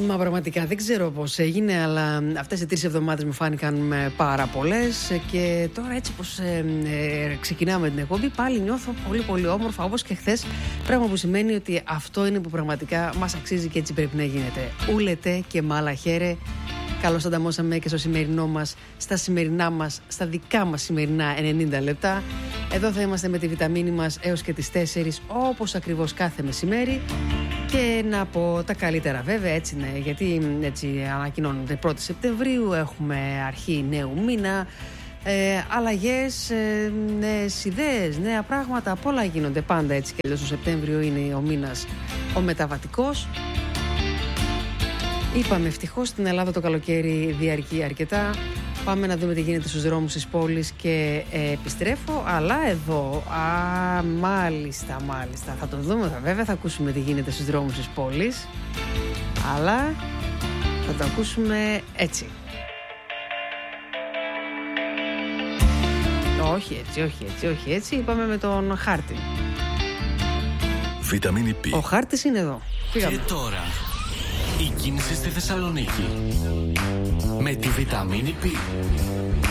Μα πραγματικά δεν ξέρω πώς έγινε, αλλά αυτές οι 3 εβδομάδες μου φάνηκαν πάρα πολλές. Και τώρα έτσι πως ξεκινάμε την εκπομπή, πάλι νιώθω πολύ πολύ όμορφα, όπως και χθες. Πράγμα που σημαίνει ότι αυτό είναι που πραγματικά μας αξίζει και έτσι πρέπει να γίνεται. Ούλετε και μάλα χαίρε. Καλώς ανταμώσαμε και στο σημερινό μας, στα σημερινά μας, στα δικά μας σημερινά 90 λεπτά. Εδώ θα είμαστε με τη βιταμίνη μας έως και τις 4, όπως ακριβώς κάθε μεσημέρι. Και να πω τα καλύτερα βέβαια, έτσι είναι, γιατί έτσι ανακοινώνονται 1η Σεπτεμβρίου, έχουμε αρχή νέου μήνα, αλλαγές, νέες ιδέες, νέα πράγματα, πολλά γίνονται πάντα έτσι και αλλιώς. Το Σεπτέμβριο είναι ο μήνας ο μεταβατικός. Είπαμε ευτυχώς στην Ελλάδα το καλοκαίρι διαρκεί αρκετά. Πάμε να δούμε τι γίνεται στους δρόμους της πόλης και επιστρέφω. Αλλά εδώ, μάλιστα, θα το δούμε, βέβαια θα ακούσουμε τι γίνεται στους δρόμους της πόλης. Αλλά θα το ακούσουμε έτσι. Όχι έτσι, είπαμε με τον χάρτη. Βιταμίνη Π. Ο χάρτης είναι εδώ. Πήγαμε. Και τώρα η κίνηση στη Θεσσαλονίκη με τη Βιταμίνη Π.